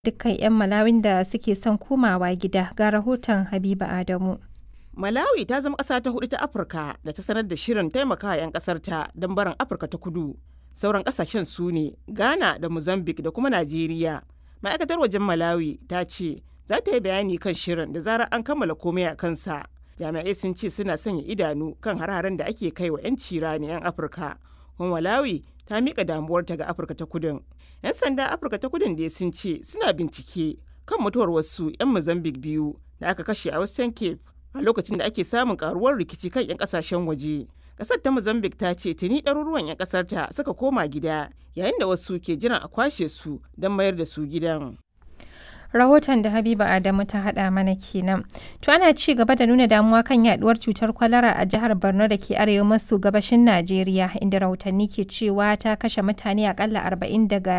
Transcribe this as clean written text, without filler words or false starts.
dukkan 'yan Malawin da suke son komawa gida, ga rahoton Habiba Adamu. Malawi ta zama ƙasa ta hudu ta Afirka da ta sanar da shirin taimakawa 'yan ƙasarta don barin Afirka ta kudu. Sauran ƙasashen su ne Ghana da Mozambique da kuma Najeriya. Ma'aikatar wajen Malawi ta ce za ta yi bayani kan shirin da zarar an kammala komai a kansa. Jami'ai sun ce suna sanya idanu kan har-haren da ake kai wa 'yan cirani 'yan Afirka. Kuma Malawi ta miƙa damuwarta ga Afirka ta kudun. 'Yan sanda Afirka ta kudun da sun ce suna bincike kan mutuwar wasu 'yan Mozambique biyu da aka kashe a Western Cape a lokacin da ake samun karuwar rikici kan 'yan kasashen waje. Kasar ta Mozambique ta ce tuni ɗaruruwan 'yan kasar ta suka koma gida yayin da wasu ke jiran a kwashe su don mayar da su gidan. Rahoton da Habiba Adamu ta haɗa mana kenan. To ana ci gaba da nuna damuwa kan yaduwar cutar kwalara a jihar Borno da ke arewa maso gabashin Najeriya, inda rahotanni ke cewa ta kashe mutane akalla 40 daga